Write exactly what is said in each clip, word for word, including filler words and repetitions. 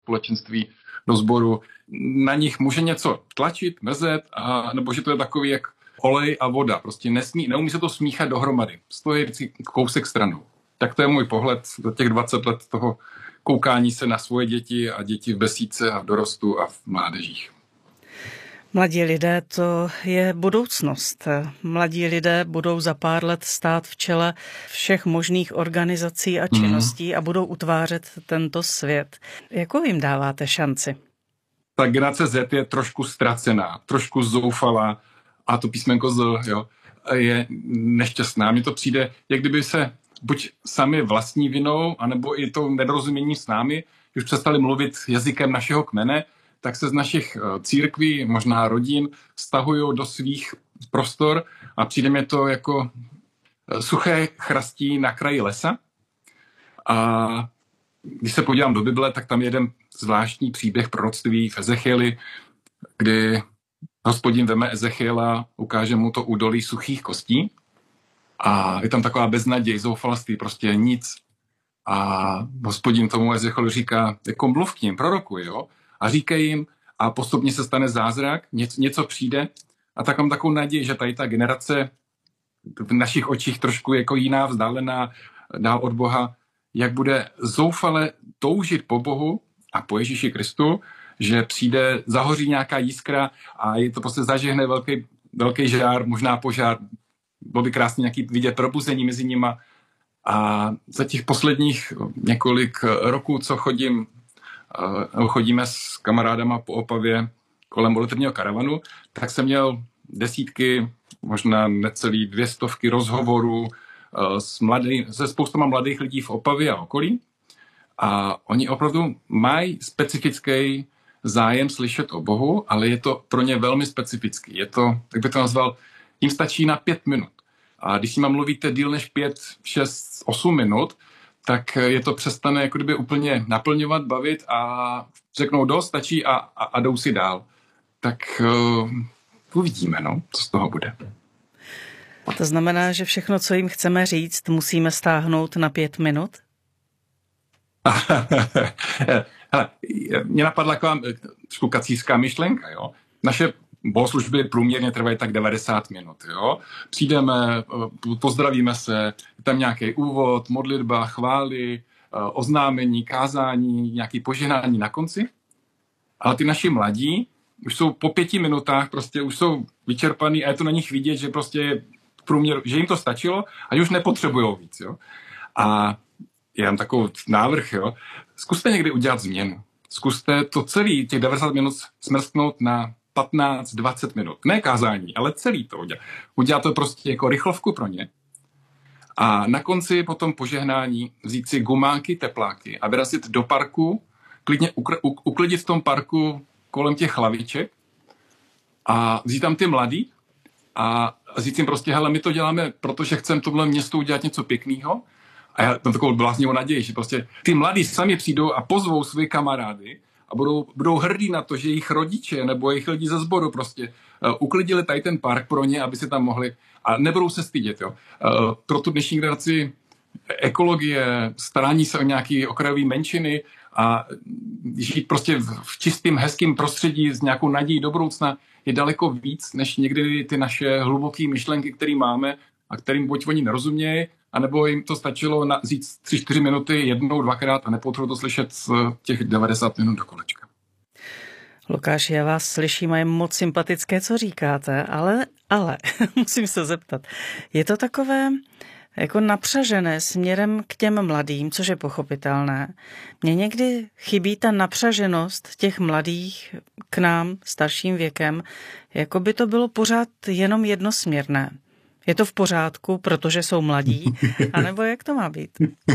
společenství, do sboru, na nich může něco tlačit, mrzet, a, nebo že to je takový jak olej a voda. Prostě nesmí, neumí se to smíchat dohromady. Stojí vždycky kousek stranou. Tak to je můj pohled za těch dvacet let toho koukání se na svoje děti a děti v besídce a v dorostu a v mládežích. Mladí lidé, to je budoucnost. Mladí lidé budou za pár let stát v čele všech možných organizací a činností mm. a budou utvářet tento svět. Jakou jim dáváte šanci? Ta generace Z je trošku ztracená, trošku zoufalá a to písmenko Z, jo, je nešťastná. Mně to přijde, jak kdyby se buď sami vlastní vinou, anebo i to nedorozumění s námi, už přestali mluvit jazykem našeho kmene, tak se z našich církví, možná rodin, stahují do svých prostor a přijde mi to jako suché chrastí na kraji lesa. A když se podívám do Bible, tak tam je jeden zvláštní příběh proroctví v Ezechieli, kdy Hospodin veme Ezechiela, ukáže mu to údolí suchých kostí a je tam taková beznaděj, zoufalství, prostě nic. A Hospodin tomu Ezechielu říká, jako mluv k ním, prorokuj, jo? A říkají jim, a postupně se stane zázrak, něco, něco přijde a tak mám takovou naději, že tady ta generace v našich očích trošku jako jiná, vzdálená dál od Boha, jak bude zoufale toužit po Bohu a po Ježíši Kristu, že přijde, zahoří nějaká jiskra a je to prostě zažehne velký, velký žár, možná požár, bylo by krásně nějaký vidět probuzení mezi nima. A za těch posledních několik roků, co chodím, chodíme s kamarádama po Opavě kolem modlitevního karavanu, tak jsem měl desítky, možná necelý dvě stovky rozhovorů s mladý, se spoustama mladých lidí v Opavě a okolí. A oni opravdu mají specifický zájem slyšet o Bohu, ale je to pro ně velmi specifický. Je to, tak by to nazval, jim stačí na pět minut. A když s nima mluvíte díl než pět, šest, osm minut, tak je to přestane jako kdyby úplně naplňovat, bavit a řeknou dost, stačí a, a, a jdou si dál. Tak uh, uvidíme, no, co z toho bude. To znamená, že všechno, co jim chceme říct, musíme stáhnout na pět minut? Hele, mě napadla taková trošku kacířská myšlenka, jo. Naše bohoslužby průměrně trvají tak devadesát minut, jo. Přijdeme, pozdravíme se, je tam nějaký úvod, modlitba, chvály, oznámení, kázání, nějaký požehnání na konci. Ale ty naši mladí už jsou po pěti minutách, prostě už jsou vyčerpaný a je to na nich vidět, že prostě průměr, že jim to stačilo a už nepotřebujou víc, jo. A já mám takový návrh, jo. Zkuste někdy udělat změnu. Zkuste to celý, těch devadesát minut smrsknout na patnáct dvacet minut. Ne kázání, ale celý to udělat. Udělat to prostě jako rychlovku pro ně. A na konci potom požehnání vzít si gumáky, tepláky a vyrazit do parku, klidně ukr- uklidit v tom parku kolem těch hlaviček a vzít tam ty mladý a říct jim prostě, hele, my to děláme, protože chceme tohle městu udělat něco pěkného. A já mám takovou bláznivou naději, že prostě ty mladí sami přijdou a pozvou své kamarády a budou, budou hrdí na to, že jejich rodiče nebo jejich lidi ze sboru prostě uh, uklidili tady ten park pro ně, aby si tam mohli a nebudou se stydět. Jo. Uh, pro tu dnešní generaci ekologie, starání se o nějaké okrajové menšiny a žít prostě v, v čistým, hezkým prostředí s nějakou nadějí do budoucna je daleko víc, než někdy ty naše hluboké myšlenky, které máme a kterým buď oni nerozumějí, anebo jim to stačilo na, říct tři, čtyři minuty jednou, dvakrát a nepotřebuji to slyšet z těch devadesát minut do kolečka. Lukáši, já vás slyším a je moc sympatické, co říkáte, ale, ale musím se zeptat. Je to takové jako napřažené směrem k těm mladým, což je pochopitelné. Mně někdy chybí ta napřaženost těch mladých k nám starším věkem, jako by to bylo pořád jenom jednosměrné. Je to v pořádku, protože jsou mladí, anebo jak to má být?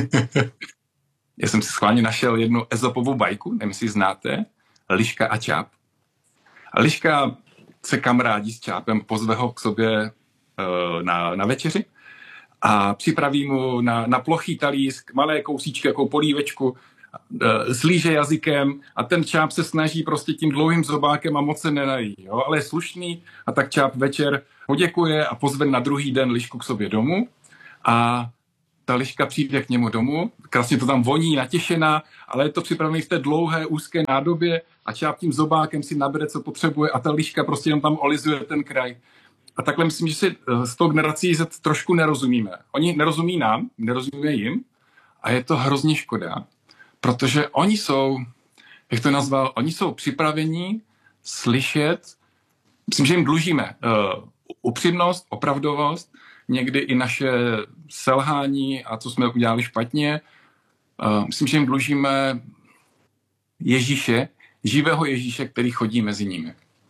Já jsem si schválně našel jednu ezopovou bajku, nevím, jestli znáte, Liška a Čáp. A Liška se kamarádí s Čápem, pozve ho k sobě uh, na, na večeři a připraví mu na, na plochý talíř malé kousíčky, jako polívečku, uh, slíže jazykem a ten Čáp se snaží prostě tím dlouhým zobákem a moc se nenají, jo? Ale je slušný a tak Čáp večer poděkuje a pozve na druhý den Lišku k sobě domů a ta liška přijde k němu domů, krásně to tam voní, natěšená, ale je to připravené v té dlouhé, úzké nádobě a čáp tím zobákem si nabere, co potřebuje a ta liška prostě jenom tam olizuje ten kraj. A takhle myslím, že si s tou generací Z trošku nerozumíme. Oni nerozumí nám, nerozumíme jim a je to hrozně škoda, protože oni jsou, jak to nazval, oni jsou připraveni slyšet, myslím, že jim dlužíme uh, upřímnost, opravdovost, někdy i naše selhání a co jsme udělali špatně. Uh, myslím, že jim dlužíme Ježíše, živého Ježíše, který chodí mezi nimi.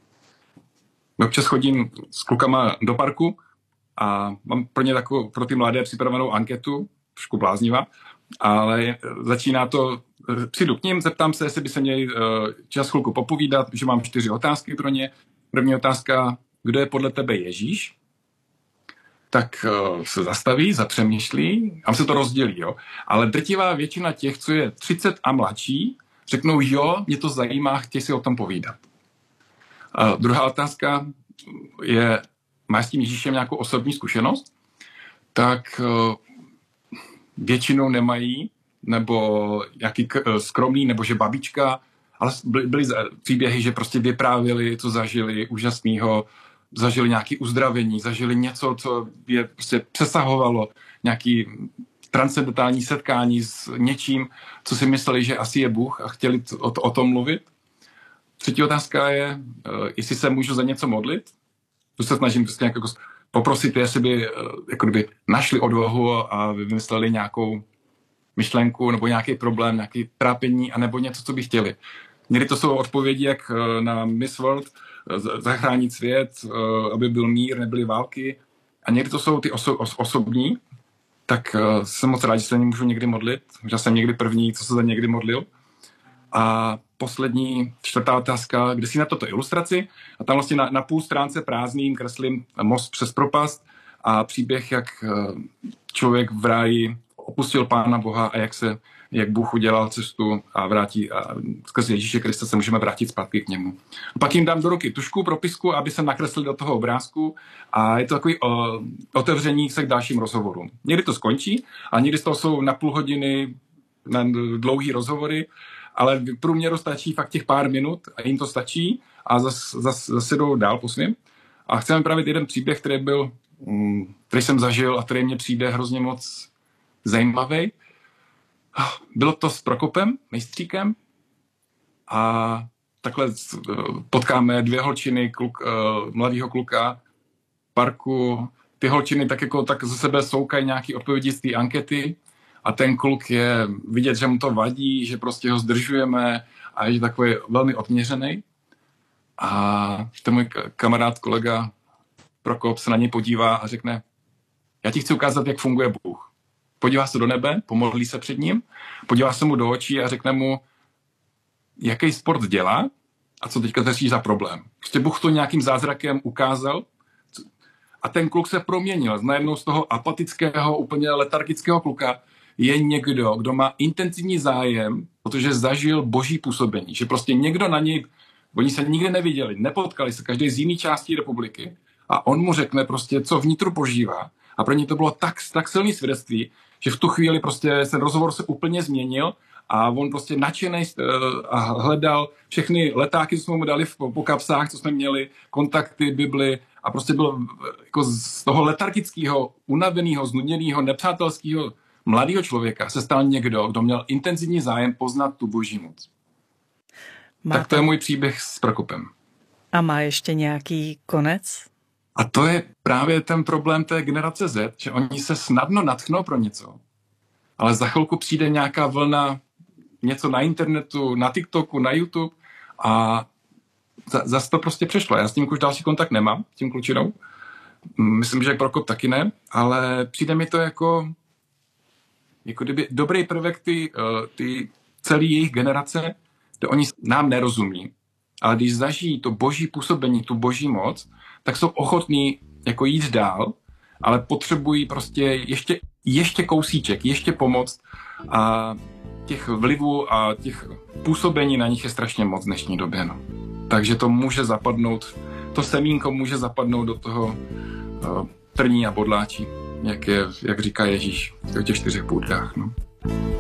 Občas chodím s klukama do parku a mám pro ně takovou, pro ty mladé připravenou anketu, trošku bláznivá, ale začíná to, přijdu k ním, zeptám se, jestli by se měli čas chvilku popovídat, že mám čtyři otázky pro ně. První otázka, kdo je podle tebe Ježíš? Tak se zastaví, zapřemýšlí a se to rozdělí, jo. Ale drtivá většina těch, co je třicet a mladší, řeknou, jo, mě to zajímá, chtějí si o tom povídat. A druhá otázka je, máš s tím Ježíšem nějakou osobní zkušenost? Tak většinou nemají, nebo nějaký skromný, nebo že babička, ale byly, byly příběhy, že prostě vyprávěli, co zažili úžasného, zažili nějaké uzdravení, zažili něco, co je prostě přesahovalo, nějaký transcendentální setkání s něčím, co si mysleli, že asi je Bůh a chtěli o, to, o tom mluvit. Třetí otázka je, jestli se můžu za něco modlit. Tu se snažím prostě nějak jako poprosit, jestli by jako kdyby našli odvahu a vymysleli nějakou myšlenku nebo nějaký problém, nějaké trápení a nebo něco, co by chtěli. Někdy to jsou odpovědi jak na Miss World, zachránit svět, aby byl mír, nebyly války. A někdy to jsou ty oso- os- osobní, tak jsem moc rád, že se můžu někdy modlit. Možná jsem někdy první, co se za někdy modlil. A poslední, čtvrtá otázka, kde si na toto ilustraci a tam vlastně na, na půl stránce prázdným kreslím most přes propast a příběh, jak člověk v ráji opustil Pána Boha a jak se, jak Bůh udělal cestu a vrátí a skrze Ježíše Krista se můžeme vrátit zpátky k němu. A pak jim dám do ruky tušku, propisku, aby se nakreslili do toho obrázku a je to takový o, otevření se k dalším rozhovorům. Někdy to skončí a někdy z toho jsou na půl hodiny na dlouhý rozhovory, ale v průměru stačí fakt těch pár minut a jim to stačí a zase zas, zas jdou dál po svým. A chci vám vyprávět jeden příběh, který byl, který jsem zažil a který mně přijde hrozně moc zajímavý. Bylo to s Prokopem, mejstříkem a takhle potkáme dvě holčiny, kluk, mladýho kluka v parku. Ty holčiny tak jako tak ze sebe soukají nějaký odpovědi z té ankety a ten kluk je vidět, že mu to vadí, že prostě ho zdržujeme a je takový velmi odměřený. A ten můj kamarád, kolega Prokop se na něj podívá a řekne, já ti chci ukázat, jak funguje Bůh. Podívá se do nebe, pomodlí se před ním, podívá se mu do očí a řekne mu, jaký sport dělá a co teďka řeší za problém. Prostě Bůh to nějakým zázrakem ukázal a ten kluk se proměnil. Najednou z toho apatického, úplně letargického kluka je někdo, kdo má intenzivní zájem, protože zažil boží působení. Že prostě někdo na něj, oni se nikdy neviděli, nepotkali se, každý z jiné části republiky a on mu řekne prostě, co vnitru požívá. A pro ně to bylo tak, tak silný svědectví, že v tu chvíli prostě ten rozhovor se úplně změnil a on prostě nadšenej a hledal všechny letáky, co jsme mu dali v, po kapsách, co jsme měli, kontakty, Bibli a prostě byl jako z toho letargického, unaveného, znudněného, nepřátelského mladého člověka se stal někdo, kdo měl intenzivní zájem poznat tu boží moc. Má tak to tam... je můj příběh s Prokopem. A má ještě nějaký konec? A to je právě ten problém té generace Z, že oni se snadno natchnou pro něco, ale za chvilku přijde nějaká vlna, něco na internetu, na TikToku, na YouTube a za, zase to prostě přešlo. Já s tím už další kontakt nemám, s tím klučinou. Myslím, že Prokop taky ne, ale přijde mi to jako, jako kdyby dobrý prvek ty, ty celý jejich generace, to oni nám nerozumí. Ale když zažijí to boží působení, tu boží moc, tak jsou ochotní jako jít dál, ale potřebují prostě ještě, ještě kousíček, ještě pomoc a těch vlivů a těch působení na nich je strašně moc v dnešní době. No. Takže to může zapadnout, to semínko může zapadnout do toho uh, trní a bodláčí. jak, je, jak říká Ježíš o těch čtyřech půdách. No.